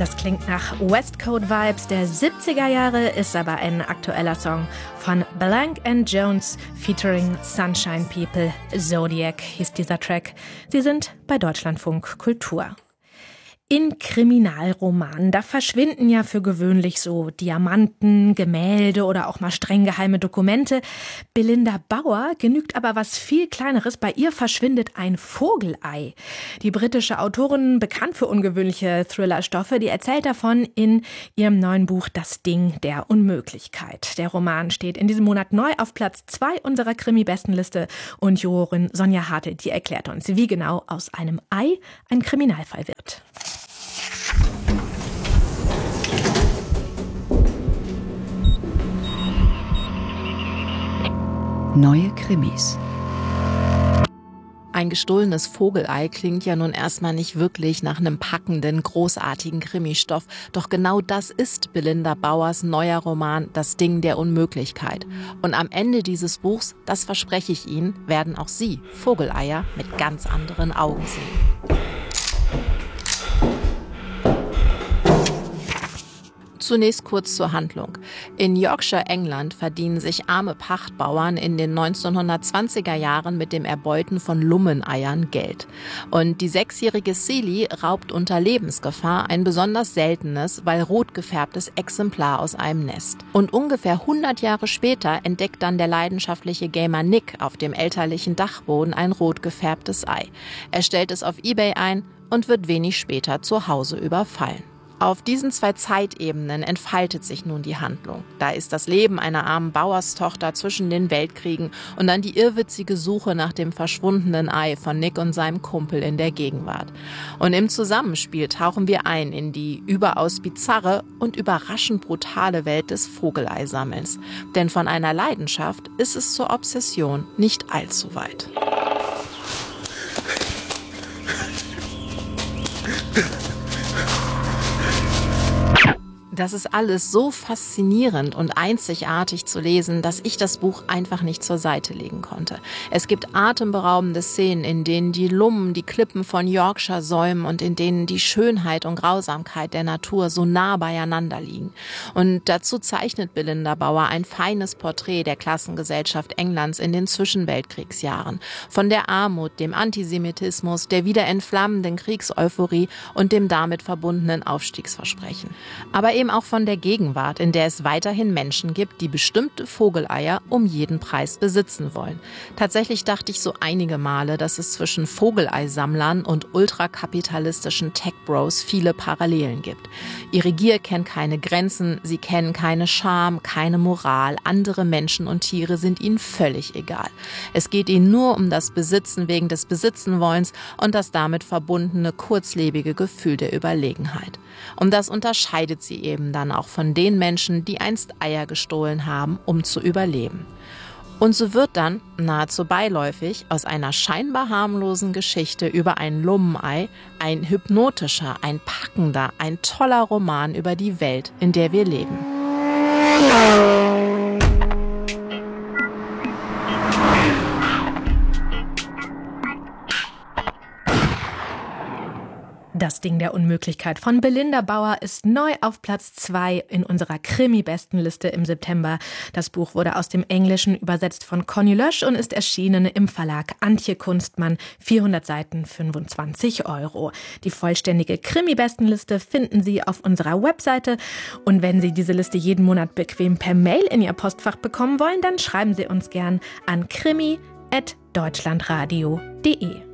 Das klingt nach Westcoast Vibes der 70er Jahre, ist aber ein aktueller Song von Blank & Jones featuring Sunshine People. Zodiac hieß dieser Track. Sie sind bei Deutschlandfunk Kultur. In Kriminalromanen, da verschwinden ja für gewöhnlich so Diamanten, Gemälde oder auch mal streng geheime Dokumente. Belinda Bauer genügt aber was viel Kleineres. Bei ihr verschwindet ein Vogelei. Die britische Autorin, bekannt für ungewöhnliche Thrillerstoffe, die erzählt davon in ihrem neuen Buch Das Ding der Unmöglichkeit. Der Roman steht in diesem Monat neu auf Platz 2 unserer Krimi-Bestenliste und Jurorin Sonja Hartl, die erklärt uns, wie genau aus einem Ei ein Kriminalfall wird. Neue Krimis. Ein gestohlenes Vogelei klingt ja nun erstmal nicht wirklich nach einem packenden, großartigen Krimistoff. Doch genau das ist Belinda Bauers neuer Roman Das Ding der Unmöglichkeit. Und am Ende dieses Buchs, das verspreche ich Ihnen, werden auch Sie Vogeleier mit ganz anderen Augen sehen. Zunächst kurz zur Handlung. In Yorkshire, England, verdienen sich arme Pachtbauern in den 1920er Jahren mit dem Erbeuten von Lummeneiern Geld. Und die 6-jährige Celie raubt unter Lebensgefahr ein besonders seltenes, weil rot gefärbtes Exemplar aus einem Nest. Und ungefähr 100 Jahre später entdeckt dann der leidenschaftliche Gamer Nick auf dem elterlichen Dachboden ein rot gefärbtes Ei. Er stellt es auf eBay ein und wird wenig später zu Hause überfallen. Auf diesen 2 Zeitebenen entfaltet sich nun die Handlung. Da ist das Leben einer armen Bauerstochter zwischen den Weltkriegen und dann die irrwitzige Suche nach dem verschwundenen Ei von Nick und seinem Kumpel in der Gegenwart. Und im Zusammenspiel tauchen wir ein in die überaus bizarre und überraschend brutale Welt des Vogeleisammelns. Denn von einer Leidenschaft ist es zur Obsession nicht allzu weit. Das ist alles so faszinierend und einzigartig zu lesen, dass ich das Buch einfach nicht zur Seite legen konnte. Es gibt atemberaubende Szenen, in denen die Lummen die Klippen von Yorkshire säumen und in denen die Schönheit und Grausamkeit der Natur so nah beieinander liegen. Und dazu zeichnet Belinda Bauer ein feines Porträt der Klassengesellschaft Englands in den Zwischenweltkriegsjahren. Von der Armut, dem Antisemitismus, der wieder entflammenden Kriegseuphorie und dem damit verbundenen Aufstiegsversprechen. Aber eben auch von der Gegenwart, in der es weiterhin Menschen gibt, die bestimmte Vogeleier um jeden Preis besitzen wollen. Tatsächlich dachte ich so einige Male, dass es zwischen Vogeleisammlern und ultrakapitalistischen Tech-Bros viele Parallelen gibt. Ihre Gier kennt keine Grenzen, sie kennen keine Scham, keine Moral, andere Menschen und Tiere sind ihnen völlig egal. Es geht ihnen nur um das Besitzen wegen des Besitzenwollens und das damit verbundene kurzlebige Gefühl der Überlegenheit. Und das unterscheidet sie eben dann auch von den Menschen, die einst Eier gestohlen haben, um zu überleben. Und so wird dann, nahezu beiläufig, aus einer scheinbar harmlosen Geschichte über ein Lummenei ein hypnotischer, ein packender, ein toller Roman über die Welt, in der wir leben. Das Ding der Unmöglichkeit von Belinda Bauer ist neu auf Platz 2 in unserer Krimi-Bestenliste im September. Das Buch wurde aus dem Englischen übersetzt von Conny Lösch und ist erschienen im Verlag Antje Kunstmann. 400 Seiten, 25 €. Die vollständige Krimi-Bestenliste finden Sie auf unserer Webseite. Und wenn Sie diese Liste jeden Monat bequem per Mail in Ihr Postfach bekommen wollen, dann schreiben Sie uns gern an krimi@deutschlandradio.de.